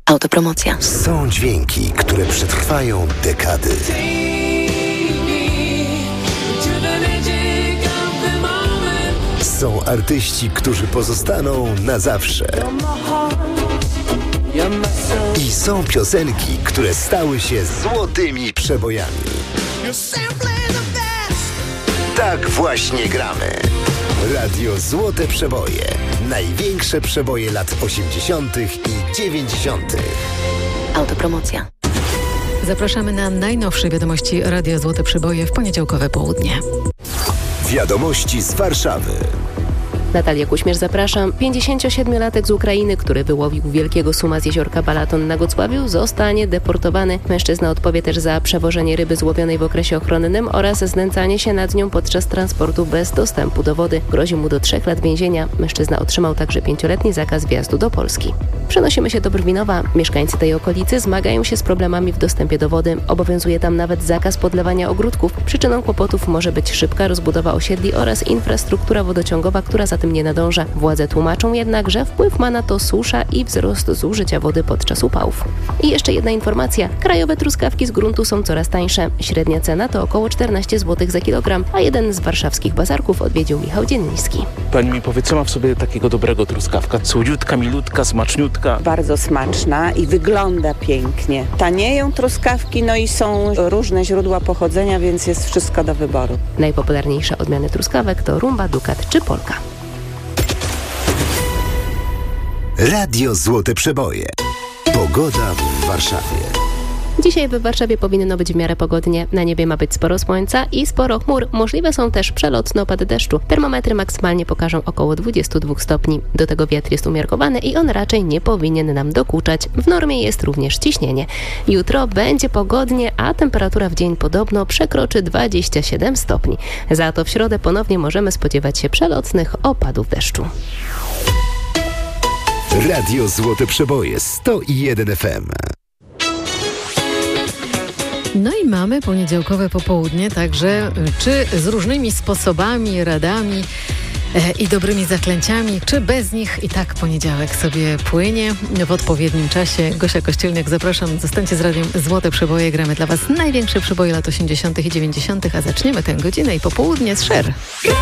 Autopromocja. Są dźwięki, które przetrwają dekady. Są artyści, którzy pozostaną na zawsze. I są piosenki, które stały się złotymi przebojami. Tak właśnie gramy. Radio Złote Przeboje. Największe przeboje lat 80. i 90. Autopromocja. Zapraszamy na najnowsze wiadomości Radia Złote Przeboje w poniedziałkowe południe. Wiadomości z Warszawy. Natalia Kuśmierz, zapraszam. 57-latek z Ukrainy, który wyłowił wielkiego suma z jeziorka Balaton na Gocławiu, zostanie deportowany. Mężczyzna odpowie też za przewożenie ryby złowionej w okresie ochronnym oraz znęcanie się nad nią podczas transportu bez dostępu do wody. Grozi mu do 3 lat więzienia. Mężczyzna otrzymał także 5-letni zakaz wjazdu do Polski. Przenosimy się do Brwinowa. Mieszkańcy tej okolicy zmagają się z problemami w dostępie do wody. Obowiązuje tam nawet zakaz podlewania ogródków. Przyczyną kłopotów może być szybka rozbudowa osiedli oraz infrastruktura wodociągowa, która za tym nie nadąża. Władze tłumaczą jednak, że wpływ ma na to susza i wzrost zużycia wody podczas upałów. I jeszcze jedna informacja. Krajowe truskawki z gruntu są coraz tańsze. Średnia cena to około 14 zł za kilogram, a jeden z warszawskich bazarków odwiedził Michał Dzienniński. Pani mi powie, co ma w sobie takiego dobrego truskawka? Słodziutka, milutka, smaczniutka. Bardzo smaczna i wygląda pięknie. Tanieją truskawki, no i są różne źródła pochodzenia, więc jest wszystko do wyboru. Najpopularniejsze odmiany truskawek to rumba, dukat czy polka. Radio Złote Przeboje. Pogoda w Warszawie. Dzisiaj w Warszawie powinno być w miarę pogodnie. Na niebie ma być sporo słońca i sporo chmur. Możliwe są też przelotne opady deszczu. Termometry maksymalnie pokażą około 22 stopni. Do tego wiatr jest umiarkowany i on raczej nie powinien nam dokuczać. W normie jest również ciśnienie. Jutro będzie pogodnie, a temperatura w dzień podobno przekroczy 27 stopni. Za to w środę ponownie możemy spodziewać się przelotnych opadów deszczu. Radio Złote Przeboje 101 FM. No i mamy poniedziałkowe popołudnie, także czy z różnymi sposobami, radami i dobrymi zaklęciami, czy bez nich i tak poniedziałek sobie płynie w odpowiednim czasie. Gosia Kościelniak, zapraszam, zostańcie z Radiem Złote Przeboje. Gramy dla Was największe przeboje lat 80. i 90., a zaczniemy tę godzinę i popołudnie z Cher.